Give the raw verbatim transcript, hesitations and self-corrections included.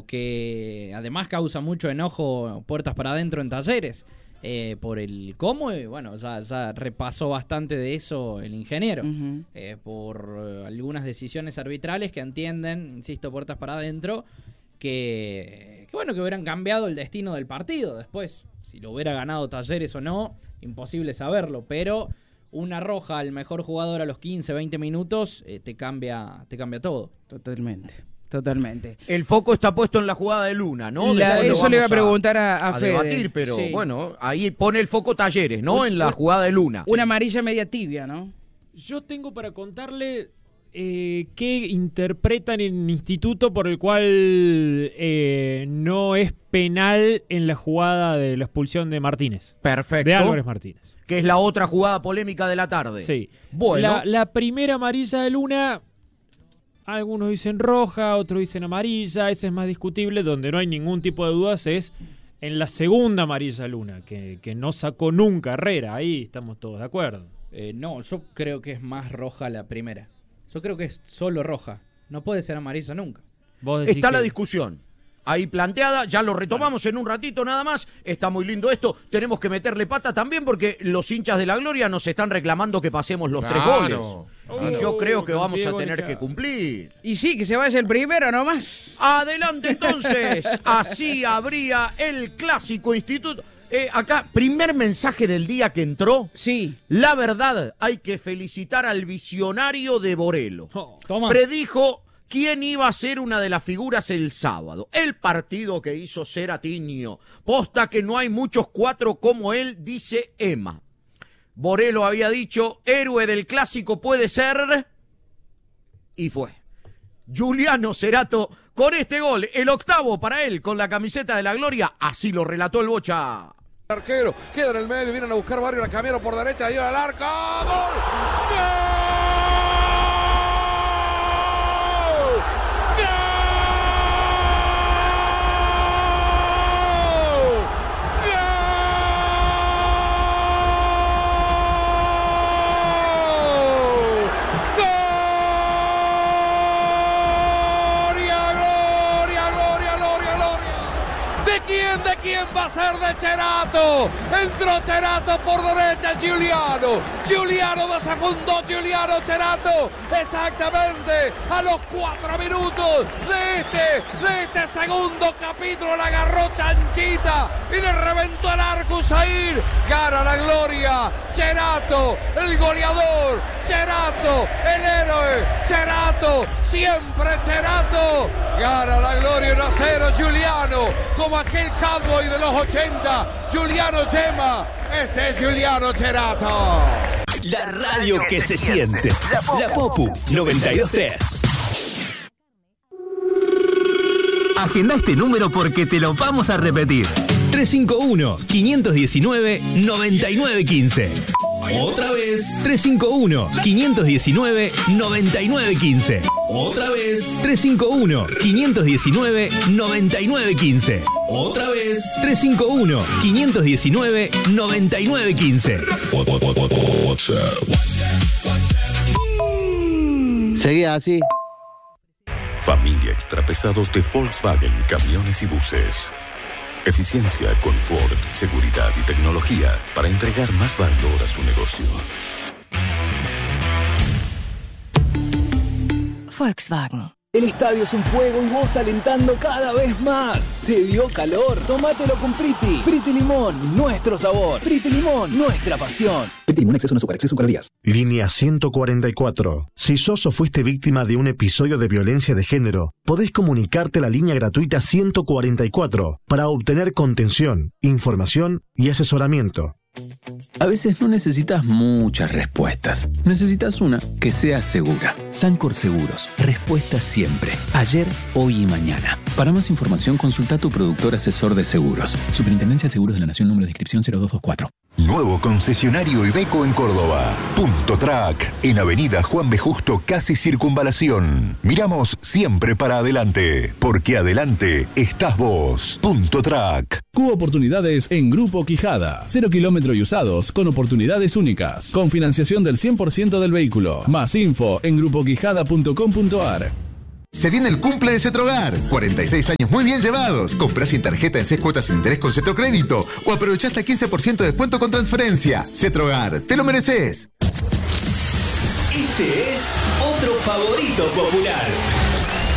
que además causa mucho enojo puertas para adentro en Talleres, eh, por el cómo, y bueno, ya, ya repasó bastante de eso el ingeniero, uh-huh. eh, por eh, algunas decisiones arbitrales que entienden, insisto, puertas para adentro, que, que bueno, que hubieran cambiado el destino del partido después. Si lo hubiera ganado Talleres o no, imposible saberlo, pero una roja al mejor jugador a los quince, veinte minutos eh, te cambia, te cambia todo. Totalmente. Totalmente. El foco está puesto en la jugada de Luna, ¿no? La, eso le iba a preguntar a, a, a Fede. debatir, pero sí. Bueno, ahí pone el foco Talleres, ¿no? En la jugada de Luna. Una amarilla media tibia, ¿no? Yo tengo para contarle eh, qué interpretan en el instituto por el cual eh, no es penal en la jugada de la expulsión de Martínez. Perfecto. De Álvarez Martínez. Que es la otra jugada polémica de la tarde. Sí. Bueno. La, la primera amarilla de Luna... Algunos dicen roja, otros dicen amarilla, ese es más discutible, donde no hay ningún tipo de dudas es en la segunda amarilla Luna, que, que no sacó nunca Herrera, ahí estamos todos de acuerdo. Eh, no, yo creo que es más roja la primera. Yo creo que es solo roja, no puede ser amarilla nunca. ¿Vos decís Está que... la discusión ahí planteada, ya lo retomamos en un ratito nada más, está muy lindo esto, tenemos que meterle pata también porque los hinchas de la Gloria nos están reclamando que pasemos los claro. tres goles. Y yo creo que vamos a tener que cumplir. Y sí, que se vaya el primero nomás. Adelante entonces, así habría el clásico instituto. Eh, acá, primer mensaje del día que entró. Sí. La verdad, hay que felicitar al visionario de Borelo. Oh, toma. Predijo quién iba a ser una de las figuras el sábado. El partido que hizo Ceratiño. Posta que no hay muchos cuatro como él, dice Emma. Borelo había dicho, héroe del clásico puede ser... Y fue. Giuliano Cerato con este gol, el octavo para él con la camiseta de la Gloria. Así lo relató el Bocha. Arquero, queda en el medio, vienen a buscar Barrio, la cambiaron por derecha, dio al arco. ¡Gol! ¡Gol! ¿De quién va a ser? De Cerato. Entró Cerato por derecha, Giuliano. Giuliano desafundó Giuliano Cerato. Exactamente a los cuatro minutos de este, de este segundo capítulo. La agarró Chanchita y le reventó el arco Zair. Gana la Gloria. Cerato, el goleador. Cerato, el héroe. Cerato, siempre Cerato. Gana la Gloria uno a cero. Giuliano, como aquel cowboy de los ochenta, Giuliano Gemma, este es Giuliano Cerato. La radio que se siente. La Popu noventa y dos tres. Agenda este número porque te lo vamos a repetir. tres cinco uno, cinco uno nueve, nueve nueve uno cinco. Otra vez, tres cinco uno, cinco uno nueve, nueve nueve uno cinco. Otra vez, tres cinco uno, cinco uno nueve, nueve nueve uno cinco. Otra vez, tres cinco uno, cinco uno nueve, nueve nueve uno cinco. Seguí así. Familia Extrapesados de Volkswagen Camiones y Buses. Eficiencia, confort, seguridad y tecnología para entregar más valor a su negocio. Volkswagen. El estadio es un fuego y vos alentando cada vez más. ¿Te dio calor? Tómatelo con Priti. Priti Limón, nuestro sabor. Priti Limón, nuestra pasión. Priti Limón, exceso en azúcar, exceso en calorías. Línea ciento cuarenta y cuatro. Si sos o fuiste víctima de un episodio de violencia de género, podés comunicarte a la línea gratuita ciento cuarenta y cuatro para obtener contención, información y asesoramiento. A veces no necesitas muchas respuestas. Necesitas una que sea segura. Sancor Seguros. Respuesta siempre. Ayer, hoy y mañana. Para más información, consulta a tu productor asesor de seguros. Superintendencia de Seguros de la Nación, número de inscripción cero dos dos cuatro. Nuevo concesionario Iveco en Córdoba. Punto Track, en Avenida Juan B. Justo, casi Circunvalación. Miramos siempre para adelante, porque adelante estás vos. Punto Track. Cubo oportunidades en Grupo Quijada. Cero kilómetro y usados con oportunidades únicas. Con financiación del cien por ciento del vehículo. Más info en grupo quijada punto com punto ar. Se viene el cumple de Cetrogar. cuarenta y seis años muy bien llevados. Comprá sin tarjeta en seis cuotas sin interés con Cetrocrédito o aprovechá hasta quince por ciento de descuento con transferencia. Cetrogar, te lo mereces. Este es otro favorito popular.